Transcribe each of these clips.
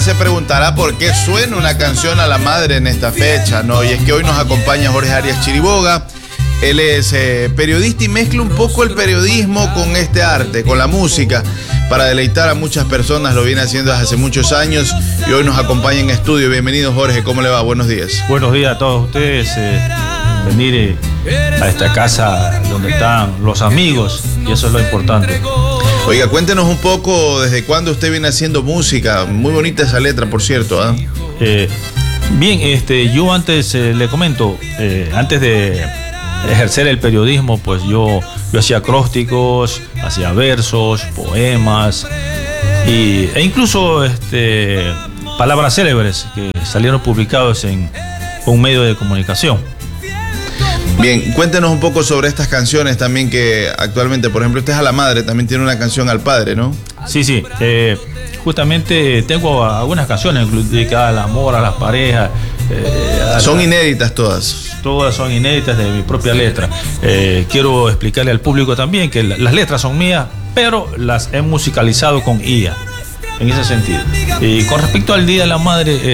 Se preguntará por qué suena una canción a la madre en esta fecha, ¿no? Y es que hoy nos acompaña Jorge Arias Chiriboga. Él es periodista y mezcla un poco el periodismo con este arte, con la música, para deleitar a muchas personas. Lo viene haciendo desde hace muchos años y hoy nos acompaña en estudio. Bienvenido, Jorge. ¿Cómo le va? Buenos días. Buenos días a todos ustedes. Venir a esta casa donde están los amigos, y eso es lo importante. Oiga, cuéntenos un poco desde cuándo usted viene haciendo música. Muy bonita esa letra, por cierto, ¿eh? Bien, yo antes, le comento, antes de ejercer el periodismo, pues yo hacía acrósticos, hacía versos, poemas e incluso palabras célebres que salieron publicados en un medio de comunicación. Bien, cuéntenos un poco sobre estas canciones también que actualmente, por ejemplo, usted es a la madre, también tiene una canción al padre, ¿no? Sí, justamente tengo algunas canciones dedicadas al amor, a las parejas. Son inéditas todas. Todas son inéditas de mi propia letra. Quiero explicarle al público también que las letras son mías, pero las he musicalizado con IA, en ese sentido. Y con respecto al Día de la Madre,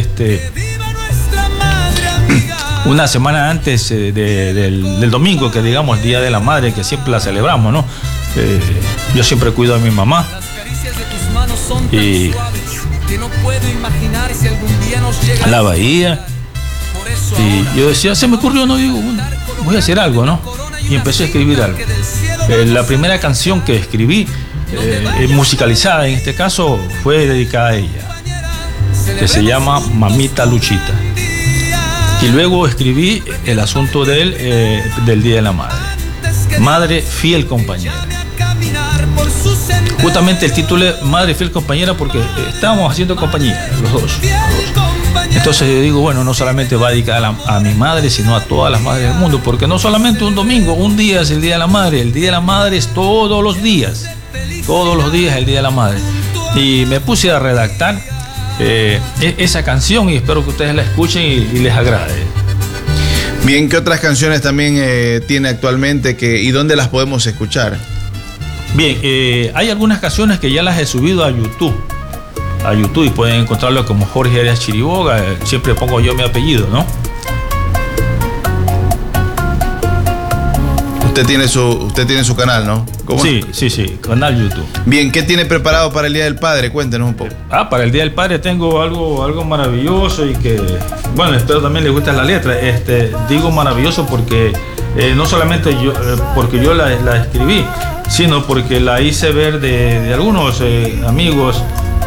una semana antes del domingo, que digamos Día de la Madre, que siempre la celebramos, ¿no? Yo siempre cuido a mi mamá y a la bahía. Y yo decía, se me ocurrió, no digo, bueno, voy a hacer algo, ¿no? Y empecé a escribir algo. La primera canción que escribí, musicalizada en este caso, fue dedicada a ella, que se llama Mamita Luchita. Y luego escribí el asunto del Día de la Madre. Madre fiel compañera. Justamente el título es Madre fiel compañera porque estábamos haciendo compañía, los dos. Entonces yo digo, bueno, no solamente va dedicada a mi madre, sino a todas las madres del mundo, porque no solamente un domingo, un día es el Día de la Madre, el Día de la Madre es todos los días es el Día de la Madre. Y me puse a redactar esa canción y espero que ustedes la escuchen y les agrade. Bien, ¿qué otras canciones también tiene actualmente y dónde las podemos escuchar? Bien, hay algunas canciones que ya las he subido a YouTube y pueden encontrarlo como Jorge Arias Chiriboga. Siempre pongo yo mi apellido, ¿no? Usted tiene su canal, ¿no? ¿Cómo? Sí, canal YouTube. Bien, ¿qué tiene preparado para el Día del Padre? Cuéntenos un poco. Para el Día del Padre tengo algo maravilloso y que, bueno, espero también les guste la letra. Digo maravilloso porque no solamente porque yo la escribí, sino porque la hice ver de algunos amigos.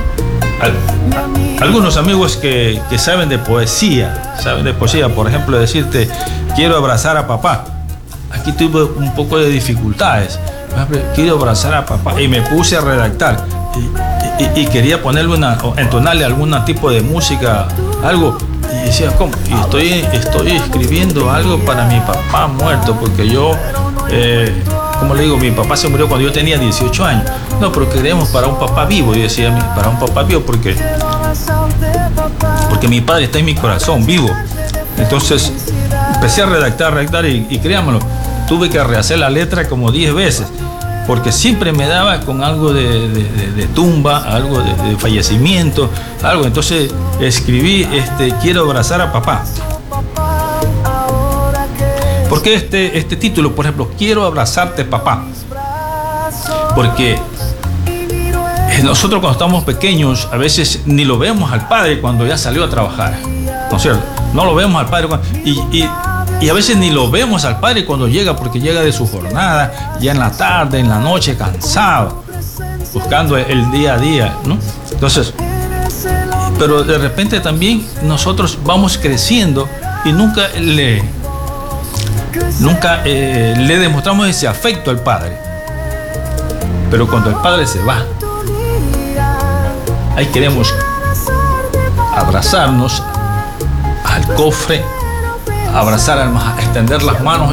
Algunos amigos que saben de poesía, por ejemplo, decirte, quiero abrazar a papá. Aquí tuve un poco de dificultades. Por ejemplo, quiero abrazar a papá y me puse a redactar y quería ponerle entonarle algún tipo de música, algo. Y decía, ¿cómo? Y estoy escribiendo algo para mi papá muerto, porque yo, como le digo, mi papá se murió cuando yo tenía 18 años. No, pero queremos para un papá vivo. Y decía, para un papá vivo, porque mi padre está en mi corazón, vivo. Entonces empecé a redactar y créanmelo, tuve que rehacer la letra como 10 veces, porque siempre me daba con algo de tumba, algo de fallecimiento, algo. Entonces escribí, quiero abrazar a papá. ¿Por qué este título? Por ejemplo, quiero abrazarte, papá. Porque nosotros cuando estamos pequeños a veces ni lo vemos al padre cuando ya salió a trabajar, ¿no es cierto? No lo vemos al padre y a veces ni lo vemos al padre cuando llega, porque llega de su jornada ya en la tarde, en la noche, cansado, buscando el día a día, ¿no? Entonces, pero de repente también nosotros vamos creciendo y nunca le demostramos ese afecto al padre. Pero cuando el padre se va, ahí queremos abrazarnos al cofre, extender las manos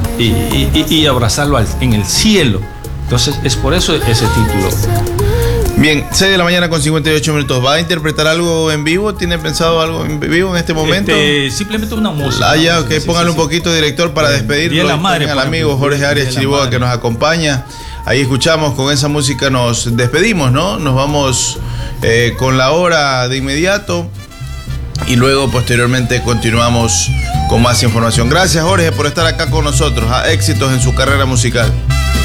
y abrazarlo en el cielo. Entonces es por eso ese título. Bien, 6 de la mañana con 58 minutos. ¿Va a interpretar algo en vivo? ¿Tiene pensado algo en vivo en este momento? Simplemente una música. Ya, ok, póngale un poquito, director, para despedirlo. Al amigo Jorge Arias Chiriboga que nos acompaña. Ahí escuchamos, con esa música nos despedimos, ¿no? Nos vamos con la hora de inmediato y luego posteriormente continuamos con más información. Gracias, Jorge, por estar acá con nosotros. Éxitos en su carrera musical.